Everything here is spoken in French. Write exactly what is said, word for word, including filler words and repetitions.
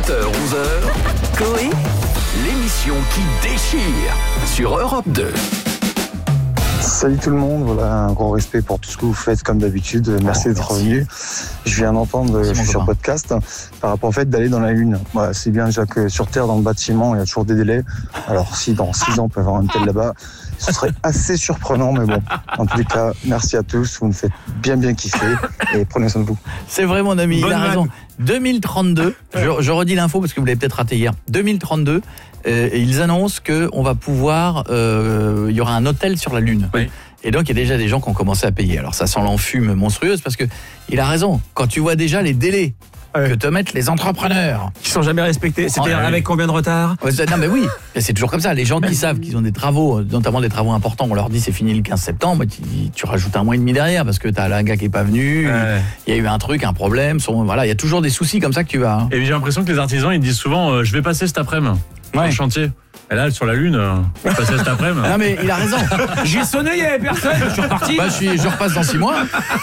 sept heures onze heures, Coé, l'émission qui déchire sur Europe deux. Salut tout le monde, voilà, un grand respect pour tout ce que vous faites comme d'habitude. Merci oh, d'être merci. revenu. Je viens d'entendre je suis sur podcast par rapport au fait d'aller dans la Lune. Voilà, c'est bien déjà que sur Terre, dans le bâtiment, il y a toujours des délais. Alors si dans six ans on peut avoir un tel là-bas, ce serait assez surprenant, mais bon. En tous les cas, merci à tous, vous me faites bien bien kiffer et prenez soin de vous. C'est vrai mon ami, Bonne il a vanne. raison. deux mille trente-deux, je, je redis l'info parce que vous l'avez peut-être raté hier. deux mille trente-deux, euh, et ils annoncent qu'on va pouvoir, euh, il y aura un hôtel sur la Lune. Oui. Et donc, il y a déjà des gens qui ont commencé à payer. Alors, ça sent l'enfume monstrueuse parce que il a raison. Quand tu vois déjà les délais Ouais. que te mettent les entrepreneurs. Qui sont jamais respectés. C'est-à-dire Oh, oui. avec combien de retard? Ouais, c'est- Non, mais oui, mais c'est toujours comme ça. Les gens qui savent qu'ils ont des travaux, notamment des travaux importants, on leur dit c'est fini le quinze septembre, tu, tu rajoutes un mois et demi derrière parce que t'as un gars qui est pas venu, Ouais. il y a eu un truc, un problème. Son, voilà, il y a toujours des soucis comme ça que tu vas. Hein. Et j'ai l'impression que les artisans, ils disent souvent euh, je vais passer cet après-midi sur Ouais. le chantier. Et là, sur la Lune, euh, je vais passer cet après-midi. Non, mais il a raison. J'ai sonné, il n'y avait personne, je suis reparti. Bah, je, suis, je repasse dans six mois.